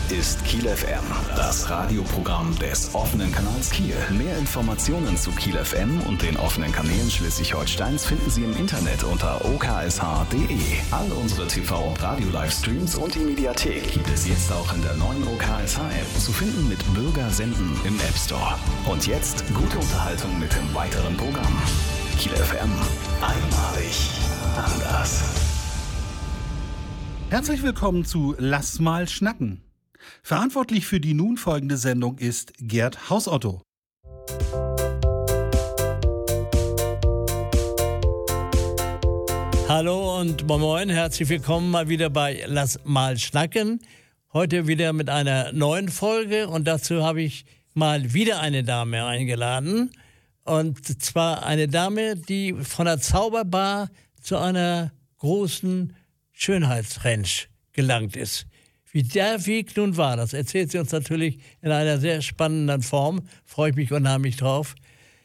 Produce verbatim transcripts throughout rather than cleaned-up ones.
ist Kiel F M, das Radioprogramm des offenen Kanals Kiel. Mehr Informationen zu Kiel F M und den offenen Kanälen Schleswig-Holsteins finden Sie im Internet unter o k s h punkt d e. All unsere T V- und Radio-Livestreams und die Mediathek gibt es jetzt auch in der neuen O K S H-App, zu finden mit Bürger senden im App Store. Und jetzt gute Unterhaltung mit dem weiteren Programm. Kiel F M, einmalig anders. Herzlich willkommen zu Lass mal schnacken. Verantwortlich für die nun folgende Sendung ist Gerd Hausotto. Hallo und moin moin, herzlich willkommen mal wieder bei Lass mal schnacken. Heute wieder mit einer neuen Folge und dazu habe ich mal wieder eine Dame eingeladen. Und zwar eine Dame, die von der Zauberbar zu einer großen Schönheitsranch gelangt ist. Wie der Weg nun war, das erzählt sie uns natürlich in einer sehr spannenden Form. Freue ich mich unheimlich drauf.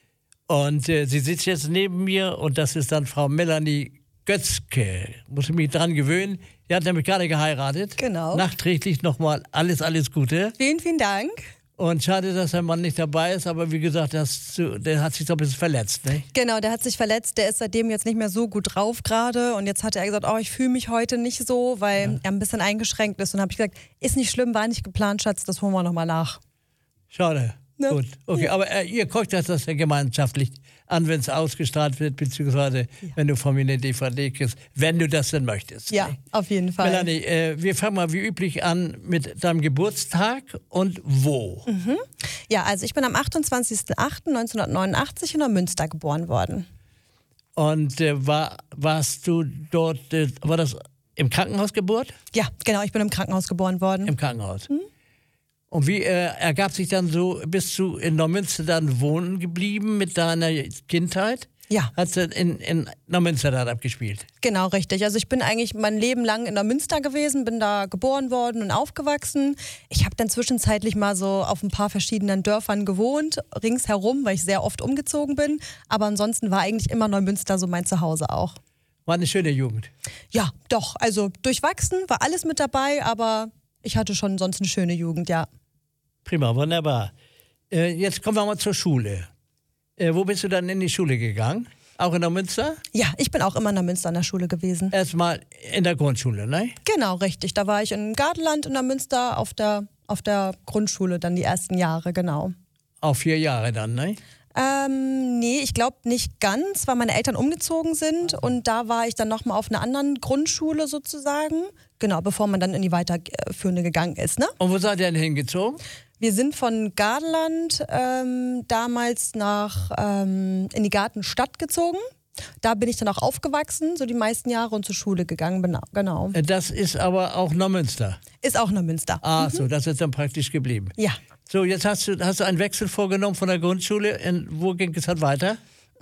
Und äh, sie sitzt jetzt neben mir und das ist dann Frau Melanie Götzke. Muss ich mich dran gewöhnen. Die hat nämlich gerade geheiratet. Genau. Nachträglich nochmal alles, alles Gute. Vielen, vielen Dank. Und schade, dass der Mann nicht dabei ist, aber wie gesagt, das, der hat sich so ein bisschen verletzt, ne? Genau, der hat sich verletzt, der ist seitdem jetzt nicht mehr so gut drauf gerade und jetzt hat er gesagt, oh, ich fühle mich heute nicht so, weil ja. er ein bisschen eingeschränkt ist und dann habe ich gesagt, ist nicht schlimm, war nicht geplant, Schatz, das holen wir nochmal nach. Schade, ne? Gut, okay, ja. Aber äh, ihr guckt das ja gemeinschaftlich an, wenn es ausgestrahlt wird, beziehungsweise ja. wenn du von mir eine D V D kriegst, wenn du das denn möchtest. Ja, ne? Auf jeden Fall. Melanie, äh, wir fangen mal wie üblich an mit deinem Geburtstag und wo. Mhm. Ja, also ich bin am achtundzwanzigsten achten neunzehnhundertneunundachtzig in Neumünster geboren worden. Und äh, war, warst du dort, äh, war das im Krankenhaus Geburt? Ja, genau, ich bin im Krankenhaus geboren worden. Im Krankenhaus. Mhm. Und wie äh, ergab sich dann so, bist du in Neumünster dann wohnen geblieben mit deiner Kindheit? Ja. Hast du in, in Neumünster dann abgespielt? Genau, richtig. Also ich bin eigentlich mein Leben lang in Neumünster gewesen, bin da geboren worden und aufgewachsen. Ich habe dann zwischenzeitlich mal so auf ein paar verschiedenen Dörfern gewohnt, ringsherum, weil ich sehr oft umgezogen bin. Aber ansonsten war eigentlich immer Neumünster so mein Zuhause auch. War eine schöne Jugend? Ja, doch. Also durchwachsen, war alles mit dabei, aber ich hatte schon sonst eine schöne Jugend, ja. Prima, wunderbar. Äh, jetzt kommen wir mal zur Schule. Äh, wo bist du dann in die Schule gegangen? Auch in Neumünster? Ja, ich bin auch immer in Neumünster in der Schule gewesen. Erstmal in der Grundschule, ne? Genau, richtig. Da war ich in Gardeland in Neumünster auf der, auf der Grundschule dann die ersten Jahre, genau. Auch vier Jahre dann, ne? Ähm, nee, ich glaube nicht ganz, weil meine Eltern umgezogen sind und da war ich dann nochmal auf einer anderen Grundschule sozusagen. Genau, bevor man dann in die weiterführende gegangen ist, ne? Und wo seid ihr denn hingezogen? Wir sind von Gardeland ähm, damals nach ähm, in die Gartenstadt gezogen. Da bin ich dann auch aufgewachsen, so die meisten Jahre und zur Schule gegangen, genau. Das ist aber auch Neumünster? Ist auch Neumünster. Ah, mhm. so, das ist dann praktisch geblieben. Ja. So, jetzt hast du, hast du einen Wechsel vorgenommen von der Grundschule. In, wo ging es dann weiter?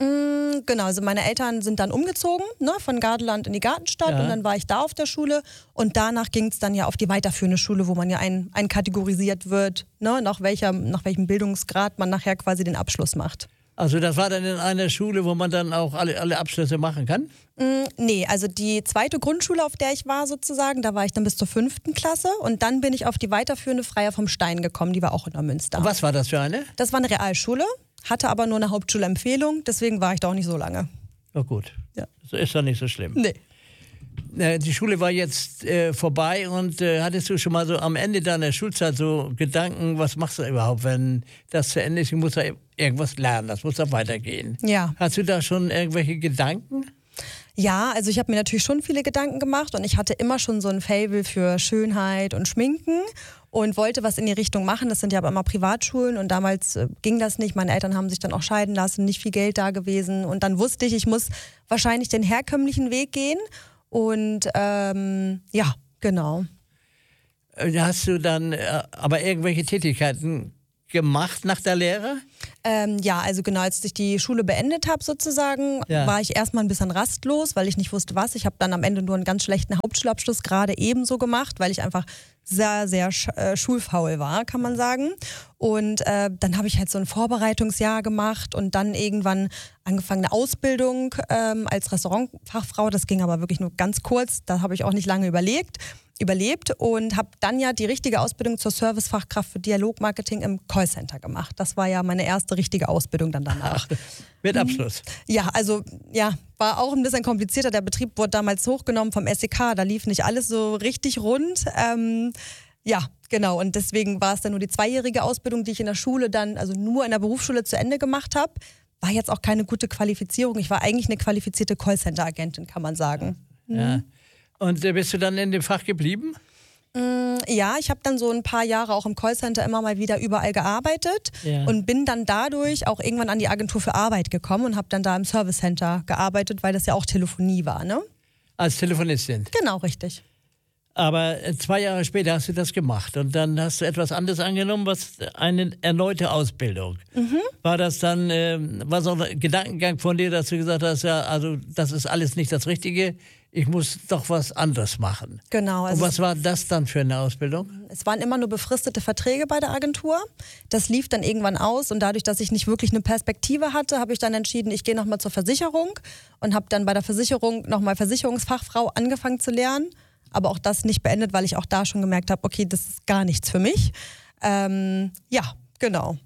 Mm, genau, also meine Eltern sind dann umgezogen, ne, von Gardeland in die Gartenstadt ja. und dann war ich da auf der Schule und danach ging es dann ja auf die weiterführende Schule, wo man ja ein, einkategorisiert wird, ne, nach, welcher, nach welchem Bildungsgrad man nachher quasi den Abschluss macht. Also das war dann in einer Schule, wo man dann auch alle, alle Abschlüsse machen kann? Mm, nee, also die zweite Grundschule, auf der ich war sozusagen, da war ich dann bis zur fünften Klasse und dann bin ich auf die weiterführende Freier vom Stein gekommen, die war auch in Neumünster. Und was war das für eine? Das war eine Realschule, hatte aber nur eine Hauptschulempfehlung, deswegen war ich da auch nicht so lange. Oh gut, ja. Das ist doch nicht so schlimm. Nee. Die Schule war jetzt äh, vorbei und äh, hattest du schon mal so am Ende deiner Schulzeit so Gedanken, was machst du überhaupt, wenn das zu Ende ist? Ich muss da irgendwas lernen, das muss da weitergehen. Ja. Hast du da schon irgendwelche Gedanken? Ja, also ich habe mir natürlich schon viele Gedanken gemacht und ich hatte immer schon so ein Faible für Schönheit und Schminken und wollte was in die Richtung machen. Das sind ja aber immer Privatschulen und damals äh, ging das nicht. Meine Eltern haben sich dann auch scheiden lassen, nicht viel Geld da gewesen und dann wusste ich, ich muss wahrscheinlich den herkömmlichen Weg gehen. Und ähm, ja, genau. Hast du dann äh, aber irgendwelche Tätigkeiten gemacht nach der Lehre? Ähm, ja, also genau, als ich die Schule beendet habe sozusagen, Ja. war ich erstmal ein bisschen rastlos, weil ich nicht wusste, was. Ich habe dann am Ende nur einen ganz schlechten Hauptschulabschluss gerade ebenso gemacht, weil ich einfach sehr, sehr sch- äh, schulfaul war, kann man sagen. Und äh, dann habe ich halt so ein Vorbereitungsjahr gemacht und dann irgendwann angefangen eine Ausbildung ähm, als Restaurantfachfrau. Das ging aber wirklich nur ganz kurz, da habe ich auch nicht lange überlegt. überlebt und habe dann ja die richtige Ausbildung zur Servicefachkraft für Dialogmarketing im Callcenter gemacht. Das war ja meine erste richtige Ausbildung dann danach. Mit Abschluss. Ja, also ja, war auch ein bisschen komplizierter. Der Betrieb wurde damals hochgenommen vom S E K, da lief nicht alles so richtig rund. Ähm, ja, genau. Und deswegen war es dann nur die zweijährige Ausbildung, die ich in der Schule dann, also nur in der Berufsschule zu Ende gemacht habe. War jetzt auch keine gute Qualifizierung. Ich war eigentlich eine qualifizierte Callcenter-Agentin, kann man sagen. Ja. Und äh, bist du dann in dem Fach geblieben? Ja, ich habe dann so ein paar Jahre auch im Callcenter immer mal wieder überall gearbeitet Ja. und bin dann dadurch auch irgendwann an die Agentur für Arbeit gekommen und habe dann da im Servicecenter gearbeitet, weil das ja auch Telefonie war, ne? Als Telefonistin. Genau, richtig. Aber äh, zwei Jahre später hast du das gemacht und dann hast du etwas anderes angenommen, was eine erneute Ausbildung. Mhm. War das dann, äh, war so ein Gedankengang von dir, dass du gesagt hast, ja, also das ist alles nicht das Richtige, ich muss doch was anderes machen. Genau. Und Also was war das dann für eine Ausbildung? es waren immer nur befristete Verträge bei der Agentur. Das lief dann irgendwann aus und dadurch, dass ich nicht wirklich eine Perspektive hatte, habe ich dann entschieden, ich gehe nochmal zur Versicherung und habe dann bei der Versicherung nochmal Versicherungsfachfrau angefangen zu lernen. Aber auch das nicht beendet, weil ich auch da schon gemerkt habe, okay, das ist gar nichts für mich. Ähm, ja, genau.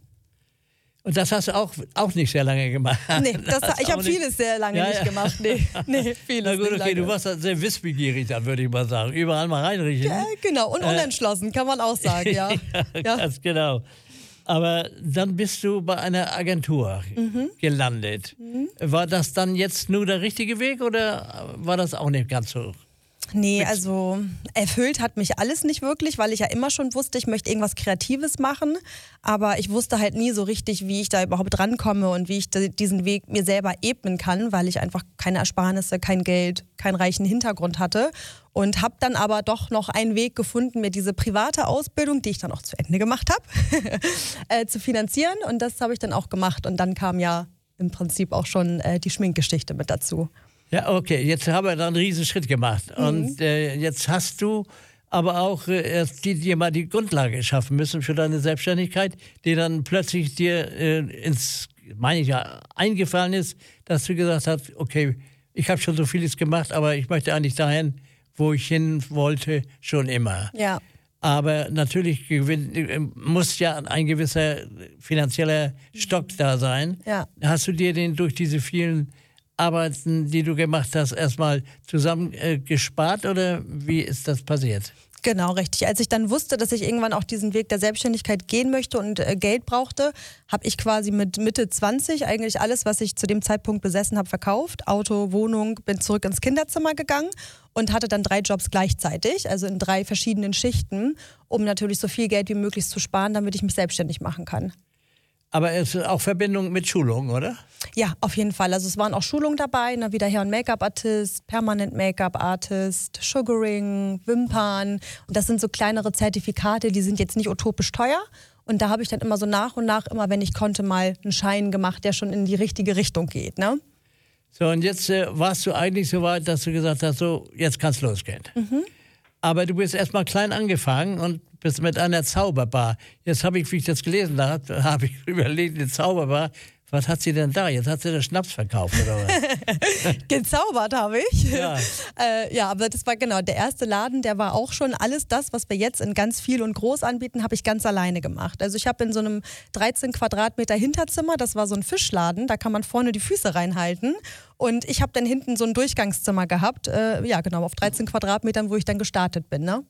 Und das hast du auch, auch nicht sehr lange gemacht. Nee, das, hast ich auch habe nicht- vieles sehr lange Ja, nicht ja. gemacht. Nee, nee vieles Na gut, nicht okay, lange. du warst dann sehr wissbegierig, dann würde ich mal sagen. Überall mal reinriechen. Ja, genau, und unentschlossen, kann man auch sagen, ja. ja, ganz genau. Aber dann bist du bei einer Agentur Mhm. gelandet. War das dann jetzt nur der richtige Weg oder war das auch nicht ganz so? Nee, also erfüllt hat mich alles nicht wirklich, weil ich ja immer schon wusste, ich möchte irgendwas Kreatives machen. Aber ich wusste halt nie so richtig, wie ich da überhaupt rankomme und wie ich d- diesen Weg mir selber ebnen kann, weil ich einfach keine Ersparnisse, kein Geld, keinen reichen Hintergrund hatte. Und habe dann aber doch noch einen Weg gefunden, mir diese private Ausbildung, die ich dann auch zu Ende gemacht habe, äh, zu finanzieren. Und das habe ich dann auch gemacht. Und dann kam ja im Prinzip auch schon äh, die Schminkgeschichte mit dazu. Ja, okay, jetzt haben wir da einen riesen Schritt gemacht. Mhm. Und äh, jetzt hast du aber auch äh, erst die, dir mal die Grundlage schaffen müssen für deine Selbstständigkeit, die dann plötzlich dir äh, ins, meine ich ja, eingefallen ist, dass du gesagt hast, okay, ich habe schon so vieles gemacht, aber ich möchte eigentlich dahin, wo ich hin wollte, schon immer. Ja. Aber natürlich gewinn, muss ja ein gewisser finanzieller Stock da sein. Ja. Hast du dir den durch diese vielen Arbeiten, die du gemacht hast, erstmal zusammen äh, gespart oder wie ist das passiert? Genau, richtig. Als ich dann wusste, dass ich irgendwann auch diesen Weg der Selbstständigkeit gehen möchte und äh, Geld brauchte, habe ich quasi mit Mitte zwanzig eigentlich alles, was ich zu dem Zeitpunkt besessen habe, verkauft. Auto, Wohnung, bin zurück ins Kinderzimmer gegangen und hatte dann drei Jobs gleichzeitig, also in drei verschiedenen Schichten, um natürlich so viel Geld wie möglich zu sparen, damit ich mich selbstständig machen kann. Aber es ist auch Verbindung mit Schulung, oder? Ja, auf jeden Fall. Also es waren auch Schulungen dabei, ne, wie der Hair- und Make-up-Artist, Permanent Make-up-Artist, Sugaring, Wimpern. Und das sind so kleinere Zertifikate, die sind jetzt nicht utopisch teuer. Und da habe ich dann immer so nach und nach, immer wenn ich konnte, mal einen Schein gemacht, der schon in die richtige Richtung geht. Ne? So, und jetzt äh, warst du eigentlich so weit, dass du gesagt hast, so, jetzt kann es losgehen. Mhm. Aber du bist erst mal klein angefangen und bist mit einer Zauberbar. Jetzt habe ich, wie ich das gelesen habe, habe ich überlegt, eine Zauberbar. Was hat sie denn da? Jetzt hat sie den Schnaps verkauft, oder was? Gezaubert habe ich. Ja. äh, ja, aber das war genau der erste Laden, der war auch schon alles das, was wir jetzt in ganz viel und groß anbieten, habe ich ganz alleine gemacht. Also ich habe in so einem dreizehn Quadratmeter Hinterzimmer, das war so ein Fischladen, da kann man vorne die Füße reinhalten. Und ich habe dann hinten so ein Durchgangszimmer gehabt, äh, ja genau, auf dreizehn Quadratmetern, wo ich dann gestartet bin, ne?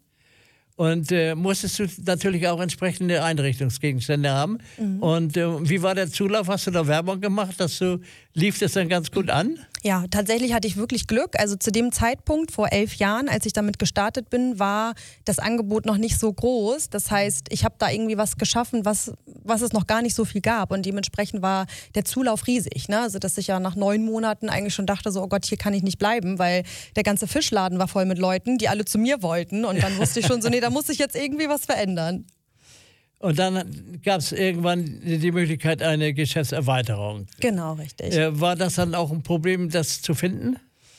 Und äh, musstest du natürlich auch entsprechende Einrichtungsgegenstände haben. Mhm. Und äh, wie war der Zulauf? Hast du da Werbung gemacht? Dass du, lief das dann ganz gut an? Ja, tatsächlich hatte ich wirklich Glück. Also zu dem Zeitpunkt, vor elf Jahren, als ich damit gestartet bin, war das Angebot noch nicht so groß. Das heißt, ich habe da irgendwie was geschaffen, was, was es noch gar nicht so viel gab. Und dementsprechend war der Zulauf riesig. Ne? Also dass ich ja nach neun Monaten eigentlich schon dachte, so, oh Gott, hier kann ich nicht bleiben, weil der ganze Fischladen war voll mit Leuten, die alle zu mir wollten. Und dann wusste ich schon so, nee, da muss ich jetzt irgendwie was verändern. Und dann gab es irgendwann die Möglichkeit einer Geschäftserweiterung. Genau, richtig. Äh, war das dann auch ein Problem, das zu finden?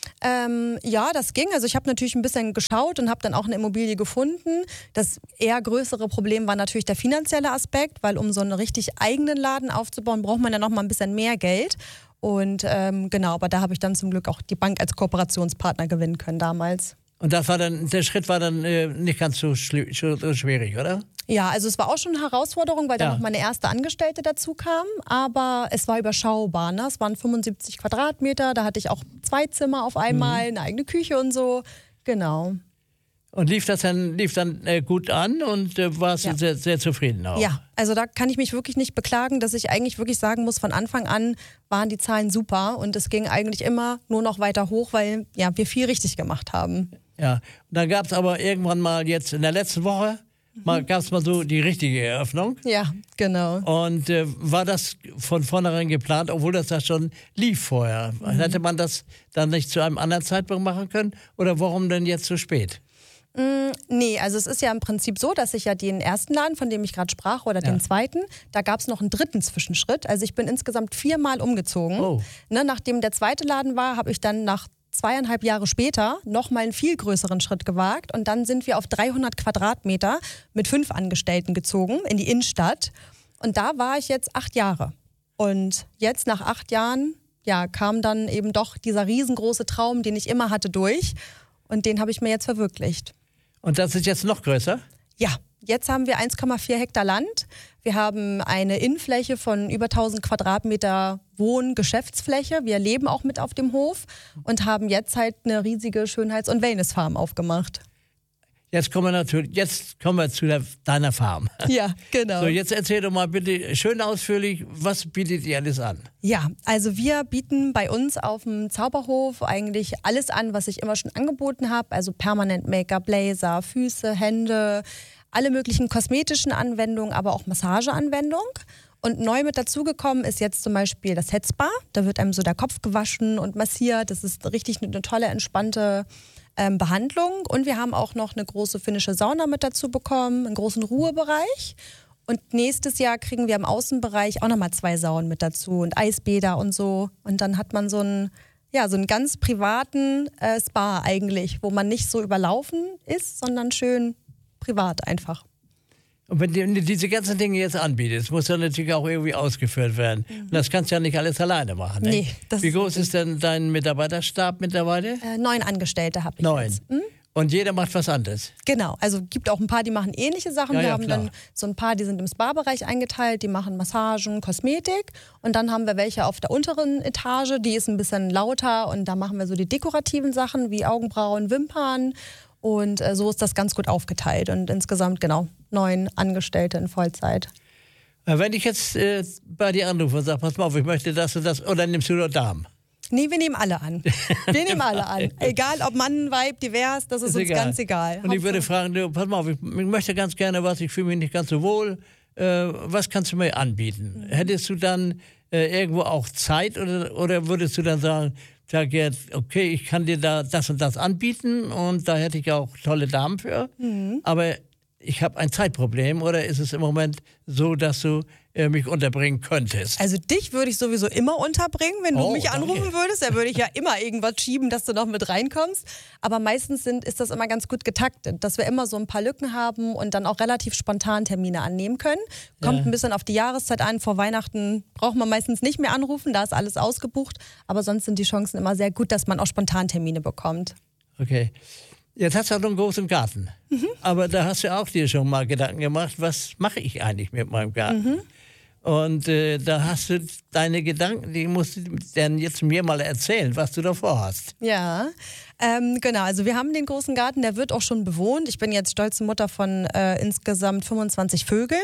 Ähm, ja, das ging. Also ich habe natürlich ein bisschen geschaut und habe dann auch eine Immobilie gefunden. Das eher größere Problem war natürlich der finanzielle Aspekt, weil um so einen richtig eigenen Laden aufzubauen, braucht man ja noch mal ein bisschen mehr Geld. Und ähm, genau, aber da habe ich dann zum Glück auch die Bank als Kooperationspartner gewinnen können damals. Und das war dann, der Schritt war dann äh, nicht ganz so, schli- so schwierig, oder? Ja, also es war auch schon eine Herausforderung, weil Ja. da noch meine erste Angestellte dazu kam, aber es war überschaubar. Ne? Es waren fünfundsiebzig Quadratmeter, da hatte ich auch zwei Zimmer auf einmal, Mhm. eine eigene Küche und so. Genau. Und lief das dann, lief dann äh, gut an und äh, warst Ja. du sehr, sehr zufrieden auch? Ja, also da kann ich mich wirklich nicht beklagen, dass ich eigentlich wirklich sagen muss, von Anfang an waren die Zahlen super und es ging eigentlich immer nur noch weiter hoch, weil ja, wir viel richtig gemacht haben. Ja. Und dann gab es aber irgendwann mal jetzt in der letzten Woche, mal, gab es mal so die richtige Eröffnung. Ja, genau. Und äh, war das von vornherein geplant, obwohl das da schon lief vorher? Mhm. Hätte man das dann nicht zu einem anderen Zeitpunkt machen können? Oder warum denn jetzt so spät? Mm, nee, also es ist ja im Prinzip so, dass ich ja den ersten Laden, von dem ich gerade sprach, oder Ja. den zweiten, da gab es noch einen dritten Zwischenschritt. Also ich bin insgesamt viermal umgezogen. Oh. Ne, nachdem der zweite Laden war, habe ich dann nach zweieinhalb Jahre später nochmal einen viel größeren Schritt gewagt. Und dann sind wir auf dreihundert Quadratmeter mit fünf Angestellten gezogen in die Innenstadt. Und da war ich jetzt acht Jahre. Und jetzt nach acht Jahren, ja, kam dann eben doch dieser riesengroße Traum, den ich immer hatte, durch. Und den habe ich mir jetzt verwirklicht. Und das ist jetzt noch größer? Ja, jetzt haben wir eins Komma vier Hektar Land. Wir haben eine Innenfläche von über tausend Quadratmeter Wohn-Geschäftsfläche. Wir leben auch mit auf dem Hof und haben jetzt halt eine riesige Schönheits- und Wellnessfarm aufgemacht. Jetzt kommen wir natürlich, jetzt kommen wir zu der, deiner Farm. Ja, genau. So, jetzt erzähl doch mal bitte schön ausführlich, was bietet ihr alles an? Ja, also wir bieten bei uns auf dem Zauberhof eigentlich alles an, was ich immer schon angeboten habe. Also permanent Make-up, Laser, Füße, Hände, alle möglichen kosmetischen Anwendungen, aber auch Massageanwendung. Und neu mit dazugekommen ist jetzt zum Beispiel das Headspa. Da wird einem so der Kopf gewaschen und massiert. Das ist richtig eine tolle, entspannte ähm, Behandlung. Und wir haben auch noch eine große finnische Sauna mit dazu bekommen, einen großen Ruhebereich. Und nächstes Jahr kriegen wir im Außenbereich auch nochmal zwei Saunen mit dazu und Eisbäder und so. Und dann hat man so einen, ja, so einen ganz privaten äh, Spa eigentlich, wo man nicht so überlaufen ist, sondern schön privat einfach. Und wenn du diese ganzen Dinge jetzt anbietest, muss dann natürlich auch irgendwie ausgeführt werden. Mhm. Und das kannst du ja nicht alles alleine machen. Ne? Nee, das Wie ist groß ist denn dein Mitarbeiterstab mittlerweile? Äh, neun Angestellte habe ich Neun. jetzt. Hm? Und jeder macht was anderes. Genau, also gibt auch ein paar, die machen ähnliche Sachen. Ja, wir ja, haben klar. dann so ein paar, die sind im Spa-Bereich eingeteilt, die machen Massagen, Kosmetik. Und dann haben wir welche auf der unteren Etage, die ist ein bisschen lauter und da machen wir so die dekorativen Sachen wie Augenbrauen, Wimpern. Und äh, so ist das ganz gut aufgeteilt. Und insgesamt, genau, neun Angestellte in Vollzeit. Äh, Wenn ich jetzt äh, bei dir anrufe und sage, pass mal auf, ich möchte das und das, oder nimmst du nur Damen? Nee, wir nehmen alle an. Wir nehmen alle an. Egal ob Mann, Weib, divers, das ist, Ist uns egal. ganz egal. Und ich würde Hauptsache- fragen, du, pass mal auf, ich, ich möchte ganz gerne was, ich fühle mich nicht ganz so wohl. Äh, was kannst du mir anbieten? Hättest du dann äh, irgendwo auch Zeit oder, oder würdest du dann sagen, sag jetzt, okay, ich kann dir da das und das anbieten und da hätte ich auch tolle Damen für, Mhm. aber ich habe ein Zeitproblem, oder ist es im Moment so, dass du äh, mich unterbringen könntest? Also dich würde ich sowieso immer unterbringen, wenn du Oh, mich danke. anrufen würdest. Da würde ich ja immer irgendwas schieben, dass du noch mit reinkommst. Aber meistens sind, ist das immer ganz gut getaktet, dass wir immer so ein paar Lücken haben und dann auch relativ spontan Termine annehmen können. Kommt Ja. ein bisschen auf die Jahreszeit an. Vor Weihnachten braucht man meistens nicht mehr anrufen, da ist alles ausgebucht. Aber sonst sind die Chancen immer sehr gut, dass man auch spontan Termine bekommt. Okay. Jetzt hast du auch noch einen großen Garten. Mhm. Aber da hast du auch dir schon mal Gedanken gemacht, was mache ich eigentlich mit meinem Garten? Mhm. Und äh, da hast du deine Gedanken, die musst du dann jetzt mir mal erzählen, was du davor hast. Ja, ähm, genau. Also wir haben den großen Garten, der wird auch schon bewohnt. Ich bin jetzt stolze Mutter von äh, insgesamt fünfundzwanzig Vögeln.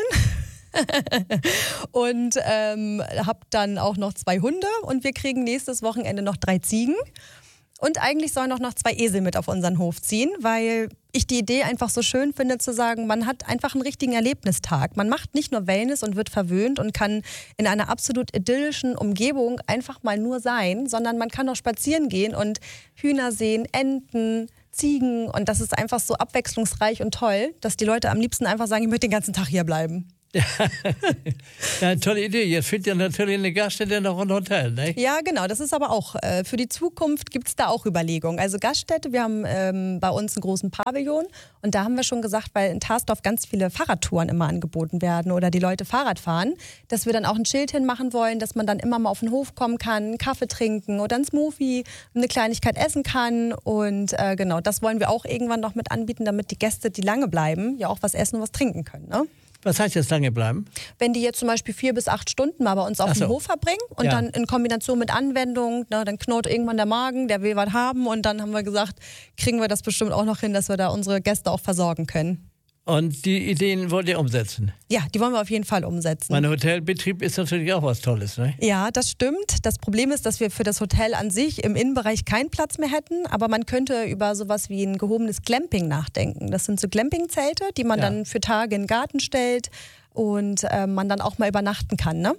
Und ähm, habe dann auch noch zwei Hunde und wir kriegen nächstes Wochenende noch drei Ziegen. Und eigentlich sollen auch noch zwei Esel mit auf unseren Hof ziehen, weil ich die Idee einfach so schön finde, zu sagen, man hat einfach einen richtigen Erlebnistag. Man macht nicht nur Wellness und wird verwöhnt und kann in einer absolut idyllischen Umgebung einfach mal nur sein, sondern man kann auch spazieren gehen und Hühner sehen, Enten, Ziegen. Und das ist einfach so abwechslungsreich und toll, dass die Leute am liebsten einfach sagen, ich möchte den ganzen Tag hier bleiben. Ja, tolle Idee. Jetzt findet ja natürlich eine Gaststätte noch ein Hotel, ne? Ja, genau. Das ist aber auch, äh, für die Zukunft gibt es da auch Überlegungen. Also Gaststätte, wir haben ähm, bei uns einen großen Pavillon und da haben wir schon gesagt, weil in Tarsdorf ganz viele Fahrradtouren immer angeboten werden oder die Leute Fahrrad fahren, dass wir dann auch ein Schild hinmachen wollen, dass man dann immer mal auf den Hof kommen kann, einen Kaffee trinken oder ein Smoothie, eine Kleinigkeit essen kann und äh, genau, das wollen wir auch irgendwann noch mit anbieten, damit die Gäste, die lange bleiben, ja auch was essen und was trinken können, ne? Was heißt jetzt lange bleiben? Wenn die jetzt zum Beispiel vier bis acht Stunden mal bei uns auf Ach so. dem Hof verbringen und Ja. dann in Kombination mit Anwendung, ne, dann knurrt irgendwann der Magen, der will was haben und dann haben wir gesagt, kriegen wir das bestimmt auch noch hin, dass wir da unsere Gäste auch versorgen können. Und die Ideen wollt ihr umsetzen? Ja, die wollen wir auf jeden Fall umsetzen. Mein Hotelbetrieb ist natürlich auch was Tolles, ne? Ja, das stimmt. Das Problem ist, dass wir für das Hotel an sich im Innenbereich keinen Platz mehr hätten, aber man könnte über sowas wie ein gehobenes Glamping nachdenken. Das sind so Glamping-Zelte, die man Ja. dann für Tage in den Garten stellt und äh, man dann auch mal übernachten kann, ne?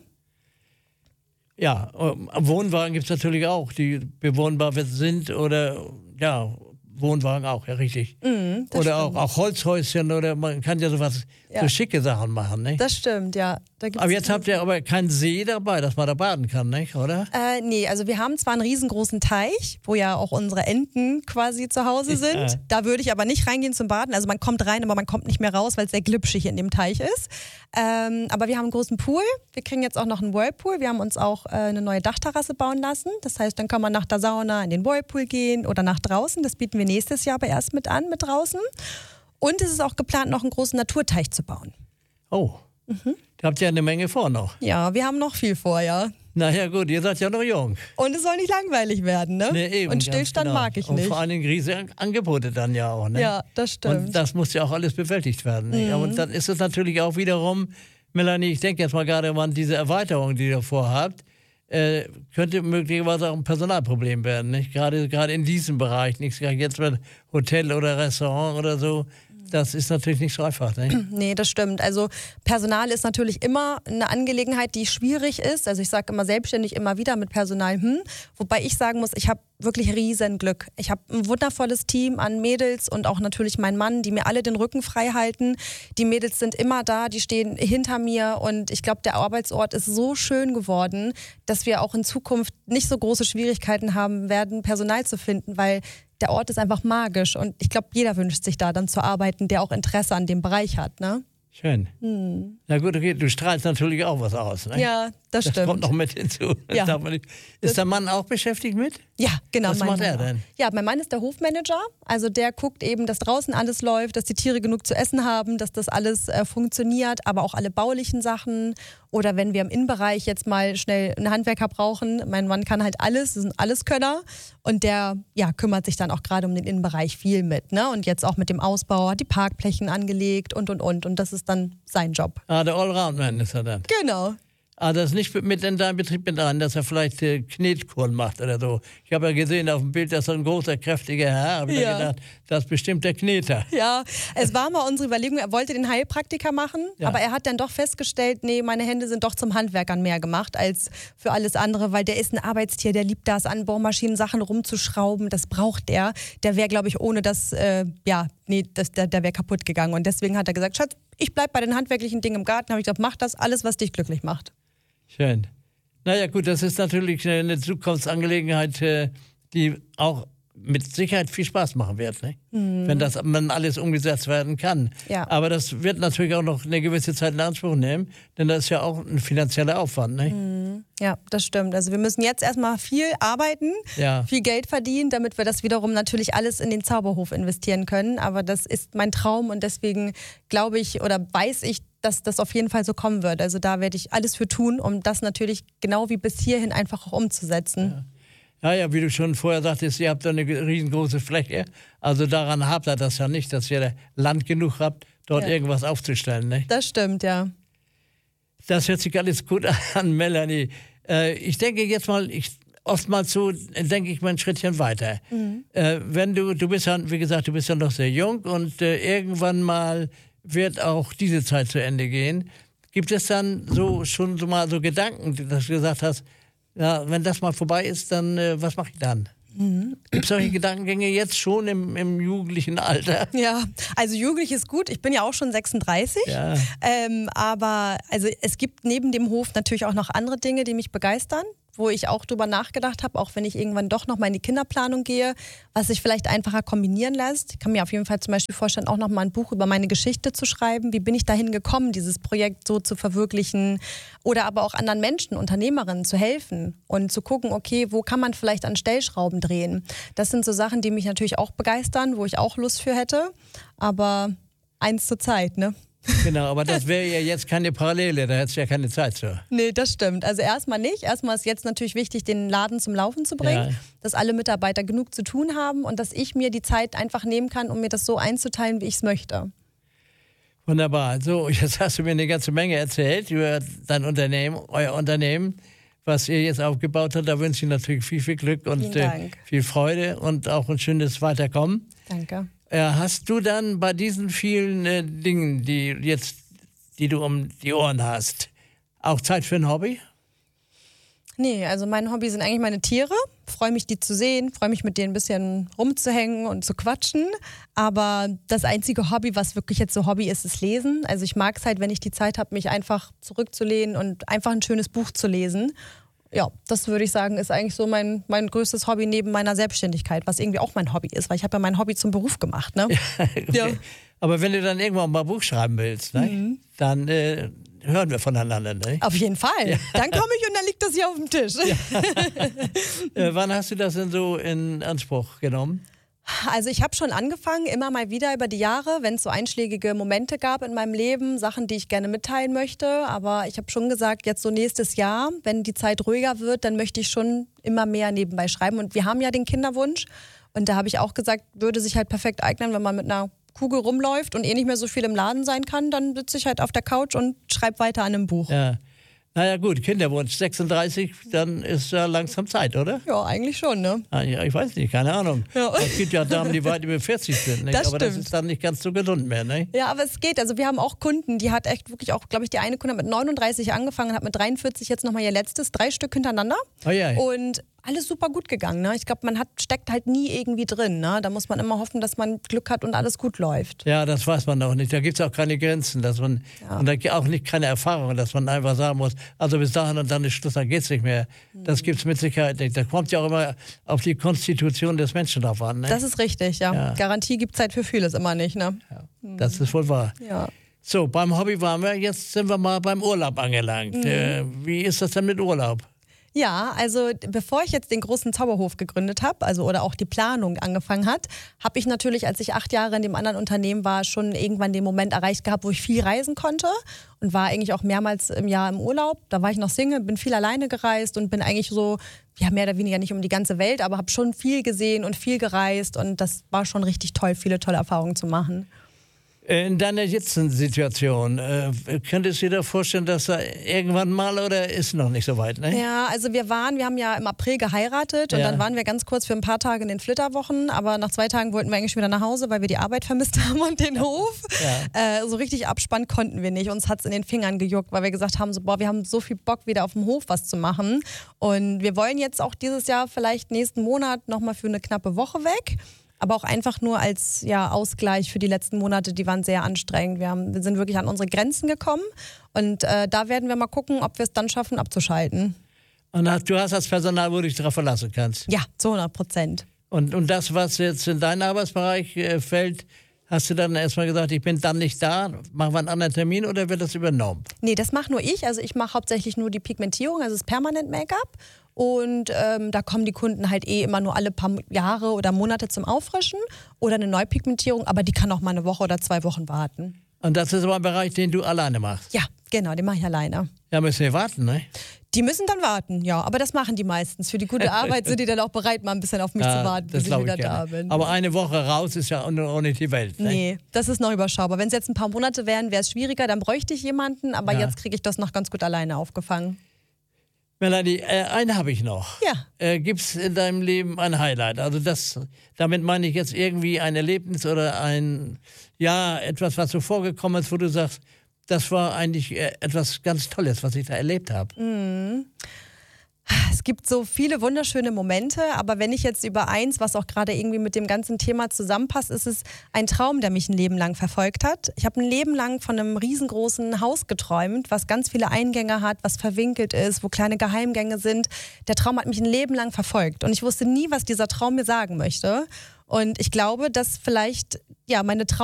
Ja, ähm, Wohnwagen gibt es natürlich auch, die bewohnbar sind oder ja, Wohnwagen auch, ja richtig. Mhm, das oder auch, stimmt. auch Holzhäuschen oder man kann ja sowas, Ja. so schicke Sachen machen, ne? Das stimmt, ja. Da gibt's Aber jetzt habt ihr aber keinen See dabei, dass man da baden kann, nicht, oder? Äh, nee, also wir haben zwar einen riesengroßen Teich, wo ja auch unsere Enten quasi zu Hause sind. Ja. Da würde ich aber nicht reingehen zum Baden. Also man kommt rein, aber man kommt nicht mehr raus, weil es sehr glitschig in dem Teich ist. Ähm, aber wir haben einen großen Pool. Wir kriegen jetzt auch noch einen Whirlpool. Wir haben uns auch äh, eine neue Dachterrasse bauen lassen. Das heißt, dann kann man nach der Sauna in den Whirlpool gehen oder nach draußen. Das bieten wir nächstes Jahr aber erst mit an, mit draußen. Und es ist auch geplant, noch einen großen Naturteich zu bauen. Oh, da habt ihr eine Menge vor noch. Ja, wir haben noch viel vor, ja. Naja gut, ihr seid ja noch jung. Und es soll nicht langweilig werden, ne? Nee, eben, Und ganz Stillstand genau. mag ich Und nicht. vor allen Dingen riesige Angebote dann ja auch, ne? Ja, das stimmt. Und das muss ja auch alles bewältigt werden. Ne? Und dann ist es natürlich auch wiederum, Melanie, ich denke jetzt mal gerade an diese Erweiterung, die ihr vorhabt, äh, könnte möglicherweise auch ein Personalproblem werden. Nicht? Gerade, gerade in diesem Bereich, nicht jetzt mit Hotel oder Restaurant oder so. Das ist natürlich nicht so einfach. Ne? Nee, das stimmt. Also Personal ist natürlich immer eine Angelegenheit, die schwierig ist. Also ich sage immer selbstständig immer wieder mit Personal, hm. Wobei ich sagen muss, ich habe wirklich riesen Glück. Ich habe ein wundervolles Team an Mädels und auch natürlich meinen Mann, die mir alle den Rücken frei halten. Die Mädels sind immer da, die stehen hinter mir und ich glaube, der Arbeitsort ist so schön geworden, dass wir auch in Zukunft nicht so große Schwierigkeiten haben werden, Personal zu finden, weil der Ort ist einfach magisch und ich glaube, jeder wünscht sich da dann zu arbeiten, der auch Interesse an dem Bereich hat, ne? Schön. Na gut, okay, du strahlst natürlich auch was aus. Ne? Ja, das, Das stimmt. kommt noch mit hinzu. Das Ja. darf man nicht. Ist der Mann auch beschäftigt mit? Ja, genau. Was mein macht er Mann auch. denn? Ja, mein Mann ist der Hofmanager. Also der guckt eben, dass draußen alles läuft, dass die Tiere genug zu essen haben, dass das alles äh, funktioniert, aber auch alle baulichen Sachen. Oder wenn wir im Innenbereich jetzt mal schnell einen Handwerker brauchen, mein Mann kann halt alles, das sind Alleskönner. Und der ja, kümmert sich dann auch gerade um den Innenbereich viel mit. Ne? Und jetzt auch mit dem Ausbau, hat die Parkflächen angelegt und, und, und. Und das ist dann sein Job. Ah, der Allround-Man ist er dann. Genau. Ah, das ist nicht mit in deinem Betrieb mit rein, dass er vielleicht äh, Knetkuren macht oder so. Ich habe ja gesehen auf dem Bild, dass er ein großer, kräftiger Herr. Habe ich Ja. mir gedacht, das ist bestimmt der Kneter. Ja, es war mal unsere Überlegung, er wollte den Heilpraktiker machen, Ja. aber er hat dann doch festgestellt, nee, meine Hände sind doch zum Handwerkern mehr gemacht als für alles andere, weil der ist ein Arbeitstier, der liebt das, an Bohrmaschinen Sachen rumzuschrauben, das braucht er. Der wäre, glaube ich, ohne das, äh, ja, nee, das, der, der wäre kaputt gegangen. Und deswegen hat er gesagt, Schatz, ich bleib bei den handwerklichen Dingen im Garten. Habe ich gesagt, mach das, alles, was dich glücklich macht. Schön. Naja gut, das ist natürlich eine Zukunftsangelegenheit, äh, die auch mit Sicherheit viel Spaß machen wird, ne? Mhm. Wenn das man alles umgesetzt werden kann. Ja. Aber das wird natürlich auch noch eine gewisse Zeit in Anspruch nehmen, denn das ist ja auch ein finanzieller Aufwand. Ne? Mhm. Ja, das stimmt. Also wir müssen jetzt erstmal viel arbeiten, Ja. viel Geld verdienen, damit wir das wiederum natürlich alles in den Zauberhof investieren können. Aber das ist mein Traum und deswegen glaube ich oder weiß ich, dass das auf jeden Fall so kommen wird. Also da werde ich alles für tun, um das natürlich genau wie bis hierhin einfach auch umzusetzen. Ja, ja, wie du schon vorher sagtest, ihr habt da eine riesengroße Fläche. Also daran habt ihr das ja nicht, dass ihr Land genug habt, dort Ja. irgendwas aufzustellen. Ne? Das stimmt, ja. Das hört sich alles gut an, Melanie. Äh, ich denke jetzt mal, ich, oftmals so denke ich mal ein Schrittchen weiter. Mhm. Äh, wenn du, du bist ja, wie gesagt, du bist ja noch sehr jung und äh, irgendwann mal wird auch diese Zeit zu Ende gehen. Gibt es dann so schon so mal so Gedanken, dass du gesagt hast, ja, wenn das mal vorbei ist, dann äh, was mache ich dann? Mhm. Gibt es solche Gedankengänge jetzt schon im, im jugendlichen Alter? Ja, also jugendlich ist gut. Ich bin ja auch schon sechsunddreißig. Ja. Ähm, aber also es gibt neben dem Hof natürlich auch noch andere Dinge, die mich begeistern, wo ich auch drüber nachgedacht habe, auch wenn ich irgendwann doch noch mal in die Kinderplanung gehe, was sich vielleicht einfacher kombinieren lässt. Ich kann mir auf jeden Fall zum Beispiel vorstellen, auch noch mal ein Buch über meine Geschichte zu schreiben. Wie bin ich dahin gekommen, dieses Projekt so zu verwirklichen? Oder aber auch anderen Menschen, Unternehmerinnen zu helfen und zu gucken, okay, wo kann man vielleicht an Stellschrauben drehen? Das sind so Sachen, die mich natürlich auch begeistern, wo ich auch Lust für hätte. Aber eins zur Zeit, ne? Genau, aber das wäre ja jetzt keine Parallele, da hättest du ja keine Zeit zu. Nee, das stimmt. Also erstmal nicht. Erstmal ist jetzt natürlich wichtig, den Laden zum Laufen zu bringen, Ja. dass alle Mitarbeiter genug zu tun haben und dass ich mir die Zeit einfach nehmen kann, um mir das so einzuteilen, wie ich es möchte. Wunderbar. So, jetzt hast du mir eine ganze Menge erzählt über dein Unternehmen, euer Unternehmen, was ihr jetzt aufgebaut habt. Da wünsche ich natürlich viel, viel Glück und Vielen äh, Dank. viel Freude und auch ein schönes Weiterkommen. Danke. Äh, hast du dann bei diesen vielen äh, Dingen, die jetzt, die du um die Ohren hast, auch Zeit für ein Hobby? Nee, also mein Hobby sind eigentlich meine Tiere. Freue mich, die zu sehen, freue mich, mit denen ein bisschen rumzuhängen und zu quatschen. Aber das einzige Hobby, was wirklich jetzt so Hobby ist, ist Lesen. Also ich mag es halt, wenn ich die Zeit habe, mich einfach zurückzulehnen und einfach ein schönes Buch zu lesen. Ja, das würde ich sagen, ist eigentlich so mein, mein größtes Hobby neben meiner Selbstständigkeit, was irgendwie auch mein Hobby ist, weil ich habe ja mein Hobby zum Beruf gemacht. Ne? Okay. Ja. Aber wenn du dann irgendwann mal ein Buch schreiben willst, ne, Mhm. dann äh, hören wir voneinander. Ne? Auf jeden Fall. Dann komme ich und dann liegt das hier auf dem Tisch. Äh, wann hast du das denn so in Anspruch genommen? Also ich habe schon angefangen, immer mal wieder über die Jahre, wenn es so einschlägige Momente gab in meinem Leben, Sachen, die ich gerne mitteilen möchte. Aber ich habe schon gesagt, jetzt so nächstes Jahr, wenn die Zeit ruhiger wird, dann möchte ich schon immer mehr nebenbei schreiben. Und wir haben ja den Kinderwunsch. Und da habe ich auch gesagt, würde sich halt perfekt eignen, wenn man mit einer Kugel rumläuft und eh nicht mehr so viel im Laden sein kann, dann sitze ich halt auf der Couch und schreibe weiter an einem Buch. Ja. Naja gut, Kinderwunsch sechsunddreißig, dann ist ja langsam Zeit, oder? Ja, eigentlich schon, ne? Ah, ja, ich weiß nicht, keine Ahnung. Ja. Es gibt ja Damen, die weit über vierzig sind, nicht? Das aber das stimmt. ist dann nicht ganz so gesund mehr. Nicht? Ja, aber es geht. Also wir haben auch Kunden, die hat echt wirklich auch, glaube ich, die eine Kunde hat mit neununddreißig angefangen und hat mit dreiundvierzig jetzt nochmal ihr letztes, drei Stück hintereinander. Oh ja. Und alles super gut gegangen. Ne? Ich glaube, man hat, steckt halt nie irgendwie drin. Ne? Da muss man immer hoffen, dass man Glück hat und alles gut läuft. Ja, das weiß man auch nicht. Da gibt es auch keine Grenzen. Dass man, Ja. Und da gibt auch nicht keine Erfahrung, dass man einfach sagen muss, also bis dahin und dann ist Schluss, dann geht es nicht mehr. Das gibt es mit Sicherheit nicht. Das kommt ja auch immer auf die Konstitution des Menschen drauf an. Ne? Das ist richtig, ja. Ja. Garantie gibt es halt für vieles immer nicht. Ne? ja, das ist wohl wahr. Ja. So, beim Hobby waren wir, jetzt sind wir mal beim Urlaub angelangt. Mhm. Äh, wie ist das denn mit Urlaub? Ja, also bevor ich jetzt den großen Zauberhof gegründet habe, also oder auch die Planung angefangen hat, habe ich natürlich, als ich acht Jahre in dem anderen Unternehmen war, schon irgendwann den Moment erreicht gehabt, wo ich viel reisen konnte und war eigentlich auch mehrmals im Jahr im Urlaub. Da war ich noch Single, bin viel alleine gereist und bin eigentlich so, ja mehr oder weniger nicht um die ganze Welt, aber habe schon viel gesehen und viel gereist und das war schon richtig toll, viele tolle Erfahrungen zu machen. In deiner jetzigen Situation, äh, könntest du dir da vorstellen, dass da irgendwann mal oder ist noch nicht so weit? Ne? Ja, also wir waren, wir haben ja im April geheiratet und Ja. dann waren wir ganz kurz für ein paar Tage in den Flitterwochen, aber nach zwei Tagen wollten wir eigentlich wieder nach Hause, weil wir die Arbeit vermisst haben und den Hof. Ja. Äh, so richtig abspannen konnten wir nicht. Uns hat es in den Fingern gejuckt, weil wir gesagt haben, so, boah, wir haben so viel Bock, wieder auf dem Hof was zu machen. Und wir wollen jetzt auch dieses Jahr vielleicht nächsten Monat nochmal für eine knappe Woche weg. Aber auch einfach nur als ja, Ausgleich für die letzten Monate, die waren sehr anstrengend. Wir, haben, wir sind wirklich an unsere Grenzen gekommen und äh, da werden wir mal gucken, ob wir es dann schaffen, abzuschalten. Und du hast das Personal, wo du dich darauf verlassen kannst. Ja, zu hundert Prozent. Und, und das, was jetzt in deinen Arbeitsbereich äh, fällt, hast du dann erstmal gesagt, ich bin dann nicht da, machen wir einen anderen Termin oder wird das übernommen? Nee, das mache nur ich. Also ich mache hauptsächlich nur die Pigmentierung, also das Permanent Make-up. Und ähm, da kommen die Kunden halt eh immer nur alle paar Jahre oder Monate zum Auffrischen oder eine Neupigmentierung, aber die kann auch mal eine Woche oder zwei Wochen warten. Und das ist aber ein Bereich, den du alleine machst? Ja, genau, den mache ich alleine. Ja, müssen wir warten, ne? Die müssen dann warten, ja, aber das machen die meistens. Für die gute Arbeit sind die dann auch bereit, mal ein bisschen auf mich Ja, zu warten, bis das ich glaub wieder ich da gerne. bin. Aber eine Woche raus ist ja auch auch nicht die Welt. Ne? Nee, das ist noch überschaubar. Wenn es jetzt ein paar Monate wären, wäre es schwieriger, dann bräuchte ich jemanden, aber Ja. jetzt kriege ich das noch ganz gut alleine aufgefangen. Melanie, äh, einen habe ich noch. Ja. Äh, Gibt es in deinem Leben ein Highlight? Also das, damit meine ich jetzt irgendwie ein Erlebnis oder ein, ja, etwas, was so vorgekommen ist, wo du sagst, das war eigentlich äh, etwas ganz Tolles, was ich da erlebt habe. Mhm. Es es gibt so viele wunderschöne Momente, aber wenn ich jetzt über eins, was auch gerade irgendwie mit dem ganzen Thema zusammenpasst, ist es ein Traum, der mich ein Leben lang verfolgt hat. Ich habe ein Leben lang von einem riesengroßen Haus geträumt, was ganz viele Eingänge hat, was verwinkelt ist, wo kleine Geheimgänge sind. Der Traum hat mich ein Leben lang verfolgt und ich wusste nie, was dieser Traum mir sagen möchte. Und ich glaube, dass vielleicht ja meine Traum